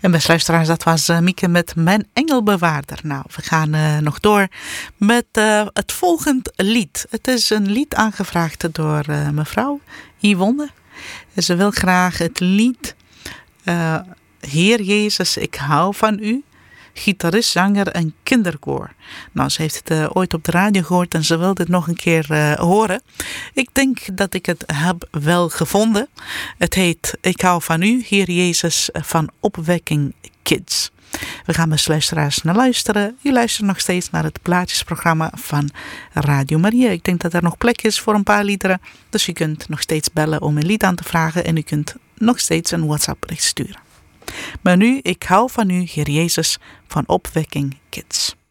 En beste luisteraars, dat was Mieke met Mijn Engelbewaarder. Nou, we gaan nog door met het volgende lied. Het is een lied aangevraagd door mevrouw Yvonne. Ze wil graag het lied Heer Jezus, ik hou van u. Gitarist, zanger en kinderkoor. Nou, ze heeft het ooit op de radio gehoord en ze wil dit nog een keer horen. Ik denk dat ik het heb wel gevonden. Het heet Ik hou van u, Heer Jezus, van Opwekking Kids. We gaan met luisteraars naar luisteren. U luistert nog steeds naar het plaatjesprogramma van Radio Maria. Ik denk dat er nog plek is voor een paar liederen. Dus u kunt nog steeds bellen om een lied aan te vragen. En u kunt nog steeds een WhatsApp-bericht sturen. Maar nu, ik hou van u, Heer Jezus, van Opwekking Kids.